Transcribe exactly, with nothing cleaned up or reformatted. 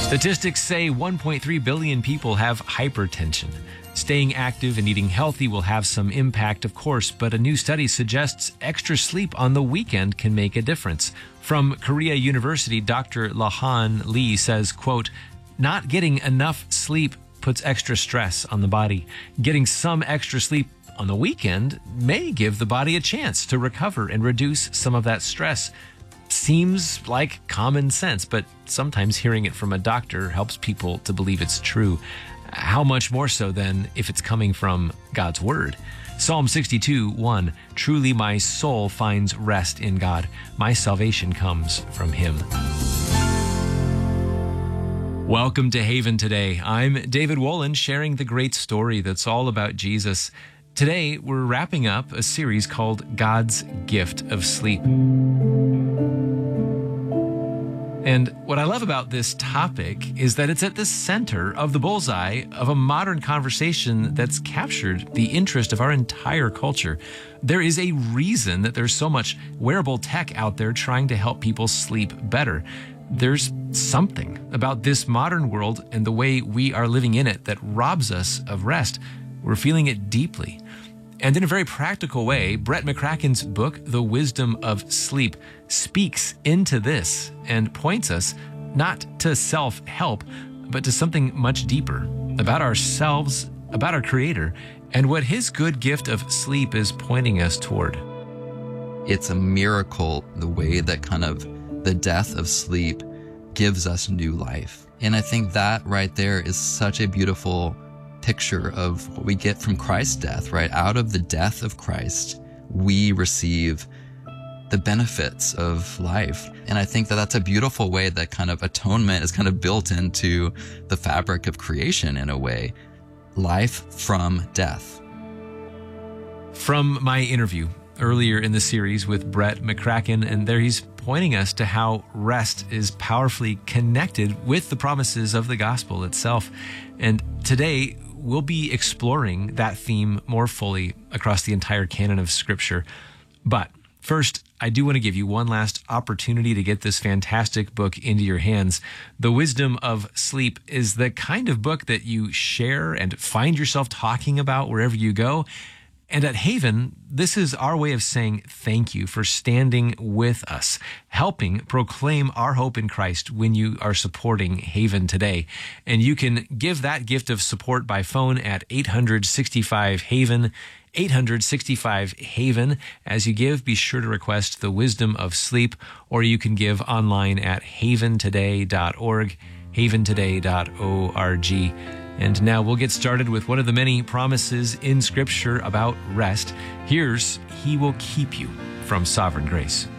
Statistics say one point three billion people have hypertension. Staying active and eating healthy will have some impact, of course, but a new study suggests extra sleep on the weekend can make a difference. From Korea University, Doctor Lahan Lee says, quote, "Not getting enough sleep puts extra stress on the body. Getting some extra sleep on the weekend may give the body a chance to recover and reduce some of that stress." Seems like common sense, but sometimes hearing it from a doctor helps people to believe it's true. How much more so then if it's coming from God's word? Psalm sixty-two, one, "Truly my soul finds rest in God. My salvation comes from him." Welcome to Haven Today. I'm David Wolin, sharing the great story that's all about Jesus. Today, we're wrapping up a series called God's Gift of Sleep. And what I love about this topic is that it's at the center of the bullseye of a modern conversation that's captured the interest of our entire culture. There is a reason that there's so much wearable tech out there trying to help people sleep better. There's something about this modern world and the way we are living in it that robs us of rest. We're feeling it deeply. And in a very practical way, Brett McCracken's book, The Wisdom of Sleep, speaks into this and points us not to self-help, but to something much deeper about ourselves, about our Creator, and what his good gift of sleep is pointing us toward. It's a miracle the way that kind of the death of sleep gives us new life. And I think that right there is such a beautiful picture of what we get from Christ's death, right? Out of the death of Christ, we receive the benefits of life. And I think that that's a beautiful way that kind of atonement is kind of built into the fabric of creation in a way. Life from death. From my interview earlier in the series with Brett McCracken, and there he's pointing us to how rest is powerfully connected with the promises of the gospel itself. And today, we'll be exploring that theme more fully across the entire canon of Scripture. But first, I do want to give you one last opportunity to get this fantastic book into your hands. The Wisdom of Sleep is the kind of book that you share and find yourself talking about wherever you go. And at Haven, this is our way of saying thank you for standing with us, helping proclaim our hope in Christ when you are supporting Haven today. And you can give that gift of support by phone at eight hundred sixty-five Haven, eight hundred sixty-five Haven. As you give, be sure to request The Wisdom of Sleep, or you can give online at haven today dot org, haven today dot org. And now we'll get started with one of the many promises in Scripture about rest. Here's "He will keep you from sovereign grace."